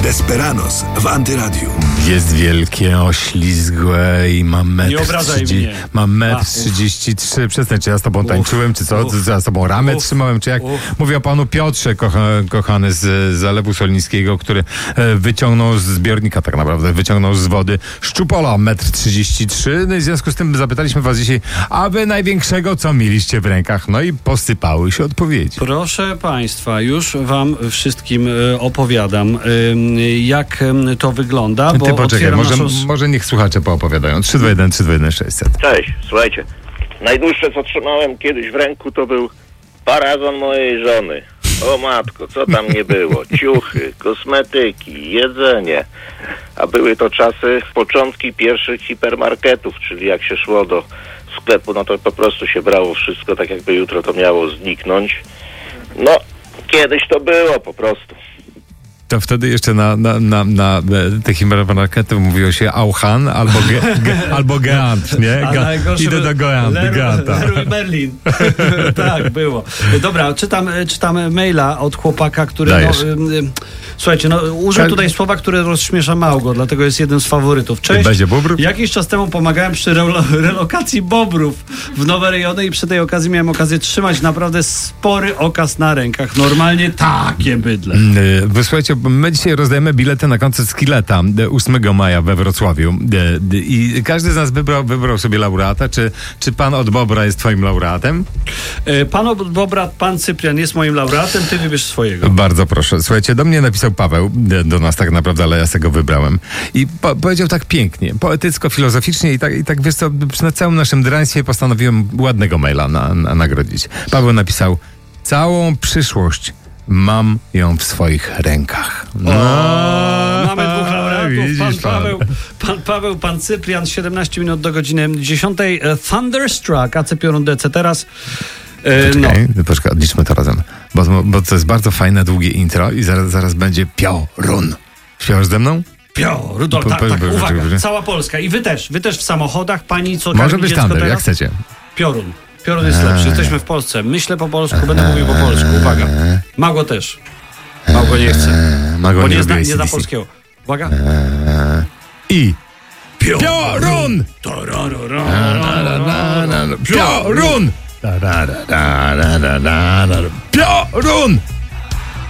Desperados w Antyradiu. Jest wielkie, oślizgłe i mam Nie obrażaj mnie. Mam 1,33 m. Przestań, czy ja z tobą tańczyłem, czy co? Czy ja z tobą ramę trzymałem, czy jak? Mówię o panu Piotrze, kochany z Zalewu Solnińskiego, który wyciągnął z zbiornika, tak naprawdę, wyciągnął z wody szczupola 1,33 m. No i w związku z tym zapytaliśmy was dzisiaj, a wy największego co mieliście w rękach? No i posypały się odpowiedzi. Proszę państwa, już wam wszystkim opowiadam, jak to wygląda, bo ty poczekaj, otwieram może niech słuchacze poopowiadają. 321 321 600. Cześć, słuchajcie. Najdłuższe co trzymałem kiedyś w ręku to był parazon mojej żony. O matko, co tam nie było? Ciuchy, kosmetyki, jedzenie. A były to czasy, początki pierwszych hipermarketów, czyli jak się szło do sklepu, no to po prostu się brało wszystko, tak jakby jutro to miało zniknąć. No, kiedyś to było po prostu. To wtedy jeszcze na te hipermarkety mówiło się Auchan albo Geant, nie? Idę do Geanta. Leroy Merlin. Tak, było. Dobra, czytam maila od chłopaka, który... słuchajcie, użył tutaj słowa, które rozśmiesza Małgo, dlatego jest jeden z faworytów. Cześć. Będzie bobrów? Jakiś czas temu pomagałem przy relokacji bobrów w nowe rejony i przy tej okazji miałem okazję trzymać naprawdę spory okaz na rękach. Normalnie takie bydle. Wysłuchajcie, my dzisiaj rozdajemy bilety na koncert Skilleta 8 maja we Wrocławiu i każdy z nas wybrał sobie laureata. Czy pan od Bobra jest twoim laureatem? Pan od Bobra, pan Cyprian jest moim laureatem, ty wybierz swojego. Bardzo proszę. Słuchajcie, do mnie napisał Paweł, do nas tak naprawdę, ale ja sobie go wybrałem. I powiedział tak pięknie, poetycko-filozoficznie i tak wiesz co, na całym naszym draństwie postanowiłem ładnego maila nagrodzić. Paweł napisał: całą przyszłość mam ją w swoich rękach. Mamy dwóch laureatów. Pan Paweł, pan Cyprian, 17 minut do godziny 10. Thunderstruck, AC Piorun DC teraz. Poczekaj, odliczmy to razem, bo to jest bardzo fajne, długie intro i zaraz będzie Piorun. Śpiewasz ze mną? Piorun, tak, uwaga, cała Polska i wy też w samochodach, pani co... Może być Thunder, jak chcecie. Piorun jest lepszy, jesteśmy w Polsce, myślę po polsku, będę mówił po polsku, uwaga. Małgo też. Małgo nie chce, bo nie zna polskiego. Uwaga. I Piorun! Piorun! Piorun!